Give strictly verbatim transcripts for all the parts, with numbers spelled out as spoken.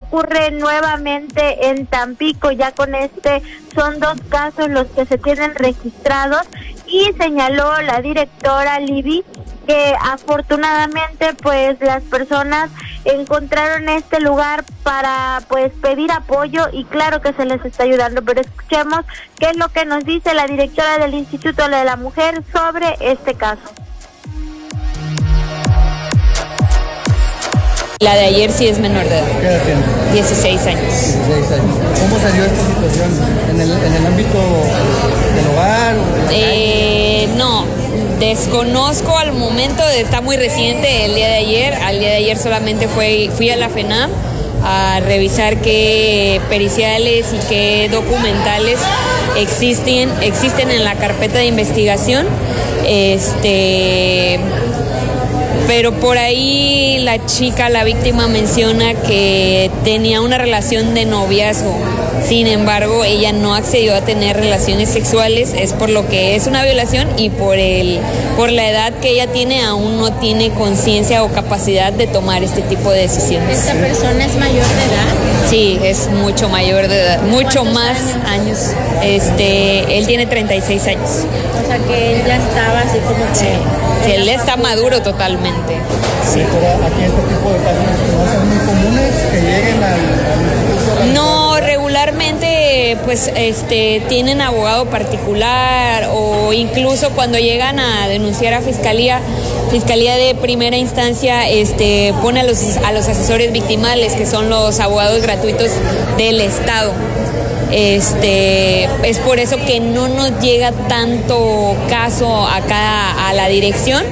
ocurre nuevamente en Tampico. Ya con este son dos casos los que se tienen registrados, y señaló la directora Libby que afortunadamente pues las personas encontraron este lugar para pues pedir apoyo, y claro que se les está ayudando. Pero escuchemos qué es lo que nos dice la directora del Instituto de la Mujer sobre este caso. La de ayer sí es menor de edad. ¿Qué edad tiene? dieciséis años. dieciséis años. ¿Cómo salió esta situación? ¿En el, en el ámbito del hogar? Eh, no, desconozco al momento, está muy reciente el día de ayer. Al día de ayer solamente fue, fui a la FENAM a revisar qué periciales y qué documentales existen, existen en la carpeta de investigación. Este... Pero por ahí la chica, la víctima, menciona que tenía una relación de noviazgo. Sin embargo, ella no accedió a tener relaciones sexuales, es por lo que es una violación, y por el, por la edad que ella tiene, aún no tiene conciencia o capacidad de tomar este tipo de decisiones. ¿Esta persona es mayor de edad? Sí, es mucho mayor de edad, mucho más años? años. Este, él tiene treinta y seis años. O sea que él ya estaba así como que... Sí. Sí, él está maduro totalmente. Sí. Pero aquí este tipo de casos no son muy comunes que lleguen al, al... No, regularmente pues este tienen abogado particular, o incluso cuando llegan a denunciar a fiscalía, fiscalía de primera instancia este pone a los a los asesores victimales, que son los abogados gratuitos del Estado. Este, es por eso que no nos llega tanto caso acá a la dirección.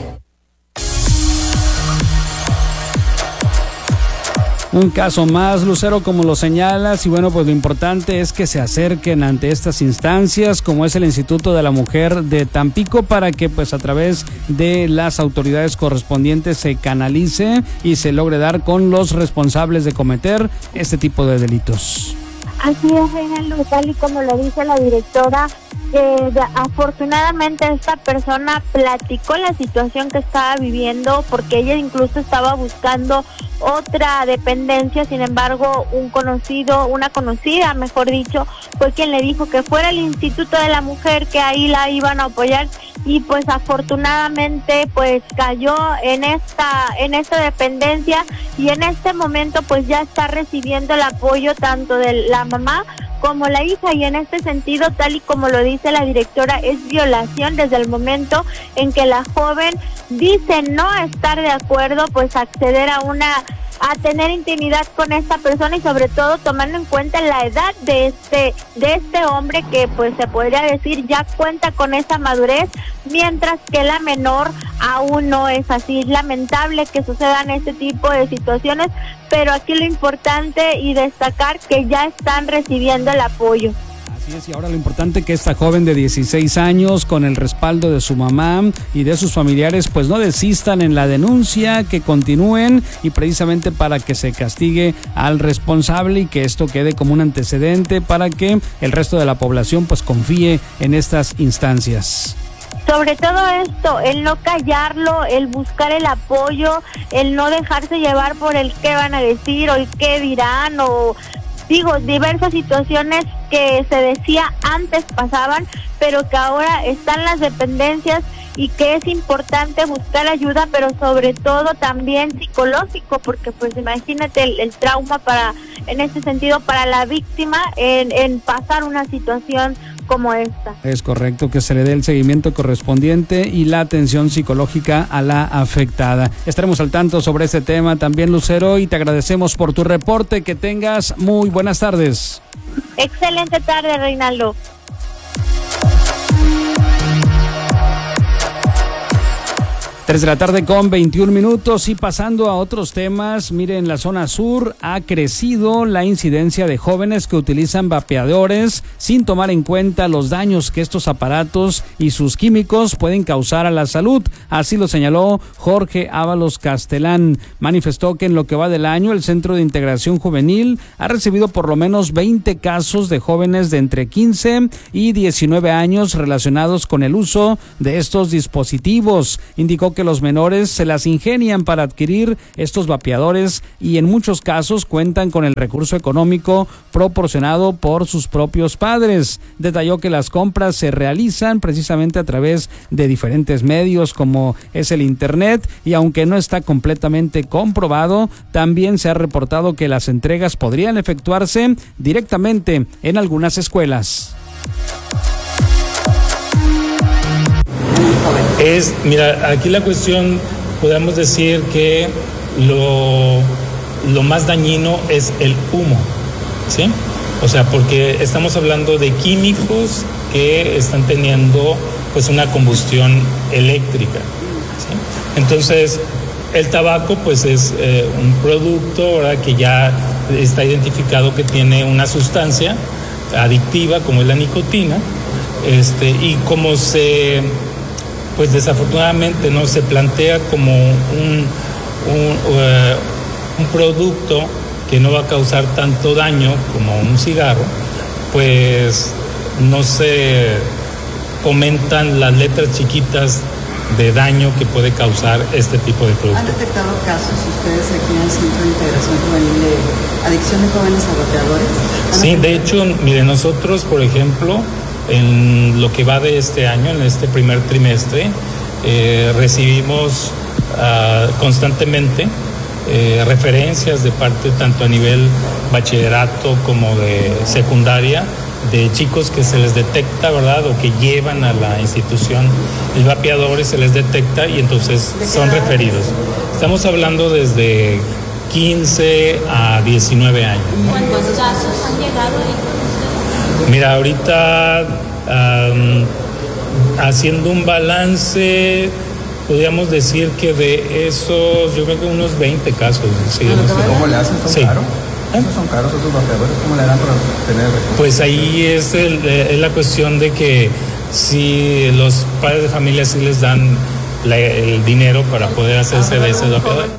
Un caso más, Lucero, como lo señalas, y bueno, pues lo importante es que se acerquen ante estas instancias, como es el Instituto de la Mujer de Tampico, para que pues a través de las autoridades correspondientes se canalice y se logre dar con los responsables de cometer este tipo de delitos. Así es, Reinaldo, tal y como lo dice la directora, eh, de, afortunadamente esta persona platicó la situación que estaba viviendo, porque ella incluso estaba buscando otra dependencia. Sin embargo, un conocido, una conocida, mejor dicho, fue quien le dijo que fuera al Instituto de la Mujer, que ahí la iban a apoyar, y pues afortunadamente pues cayó en esta en esta dependencia, y en este momento pues ya está recibiendo el apoyo tanto de la mamá como la hija. Y en este sentido, tal y como lo dice la directora, es violación desde el momento en que la joven dice no estar de acuerdo pues a acceder a una a tener intimidad con esta persona, y sobre todo tomando en cuenta la edad de este de este hombre, que pues se podría decir ya cuenta con esa madurez, mientras que la menor aún no es así. Es lamentable que sucedan este tipo de situaciones, pero aquí lo importante y destacar que ya están recibiendo el apoyo. Así es, y ahora lo importante que esta joven de dieciséis años, con el respaldo de su mamá y de sus familiares, pues no desistan en la denuncia, que continúen, y precisamente para que se castigue al responsable y que esto quede como un antecedente para que el resto de la población pues confíe en estas instancias. Sobre todo esto, el no callarlo, el buscar el apoyo, el no dejarse llevar por el qué van a decir o el qué dirán, o digo, diversas situaciones que se decía antes pasaban, pero que ahora están las dependencias, y que es importante buscar ayuda, pero sobre todo también psicológico, porque pues imagínate el, el trauma para, en este sentido, para la víctima en, en pasar una situación como esta. Es correcto, que se le dé el seguimiento correspondiente y la atención psicológica a la afectada. Estaremos al tanto sobre este tema también, Lucero, y te agradecemos por tu reporte. Que tengas muy buenas tardes. Excelente tarde, Reinaldo. tres de la tarde con veintiún minutos, y pasando a otros temas, mire, en la zona sur ha crecido la incidencia de jóvenes que utilizan vapeadores sin tomar en cuenta los daños que estos aparatos y sus químicos pueden causar a la salud. Así lo señaló Jorge Ábalos Castelán. Manifestó que en lo que va del año el Centro de Integración Juvenil ha recibido por lo menos veinte casos de jóvenes de entre quince y diecinueve años relacionados con el uso de estos dispositivos. Indicó que que los menores se las ingenian para adquirir estos vapeadores y en muchos casos cuentan con el recurso económico proporcionado por sus propios padres. Detalló que las compras se realizan precisamente a través de diferentes medios como es el internet, y aunque no está completamente comprobado, también se ha reportado que las entregas podrían efectuarse directamente en algunas escuelas. Es, mira, aquí la cuestión, podemos decir que lo, lo más dañino es el humo, ¿sí? O sea, porque estamos hablando de químicos que están teniendo pues una combustión eléctrica, ¿sí? Entonces, el tabaco pues es eh, un producto, ¿verdad?, que ya está identificado que tiene una sustancia adictiva como es la nicotina, este, y como se, pues desafortunadamente no se plantea como un, un, uh, un producto que no va a causar tanto daño como un cigarro, pues no se comentan las letras chiquitas de daño que puede causar este tipo de producto. ¿Han detectado casos ustedes aquí en el Centro de Integración Juvenil de adicción de jóvenes a vapeadores? Sí, de hecho, mire, nosotros, por ejemplo, en lo que va de este año, en este primer trimestre, eh, recibimos uh, constantemente eh, referencias de parte tanto a nivel bachillerato como de secundaria, de chicos que se les detecta, ¿verdad?, o que llevan a la institución el vapeador y se les detecta y entonces son referidos. Estamos hablando desde quince a diecinueve años, ¿no? ¿Cuántos casos han llegado ahí con usted? Mira, ahorita um, haciendo un balance, podríamos decir que de esos, yo creo que unos veinte casos. Sí, ¿Cómo le hacen? ¿Son sí. caros? ¿Esos son caros esos vapeadores? ¿Cómo le harán para tener recursos? Pues ahí es, el, es la cuestión de que si los padres de familia sí les dan la, el dinero para poder hacerse de ese vapeador.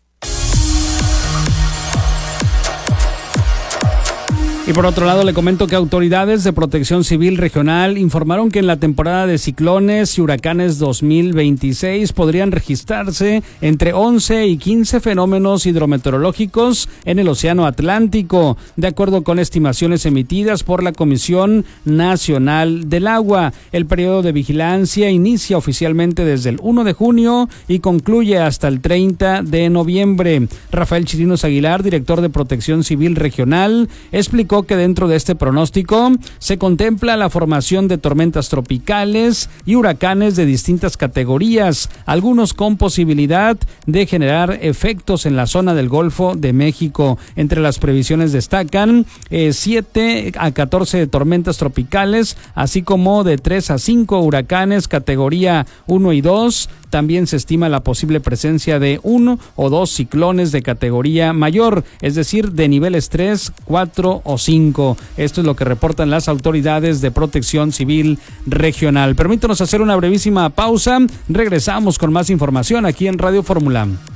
Y por otro lado, le comento que autoridades de Protección Civil Regional informaron que en la temporada de ciclones y huracanes dos mil veintiséis podrían registrarse entre once y quince fenómenos hidrometeorológicos en el Océano Atlántico, de acuerdo con estimaciones emitidas por la Comisión Nacional del Agua. El periodo de vigilancia inicia oficialmente desde el primero de junio y concluye hasta el treinta de noviembre. Rafael Chirinos Aguilar, director de Protección Civil Regional, explicó que dentro de este pronóstico se contempla la formación de tormentas tropicales y huracanes de distintas categorías, algunos con posibilidad de generar efectos en la zona del Golfo de México. Entre las previsiones destacan eh, siete a catorce tormentas tropicales, así como de tres a cinco huracanes categoría uno y dos. También se estima la posible presencia de uno o dos ciclones de categoría mayor, es decir, de niveles tres, cuatro o cinco. Esto es lo que reportan las autoridades de Protección Civil Regional. Permítanos hacer una brevísima pausa. Regresamos con más información aquí en Radio Fórmula.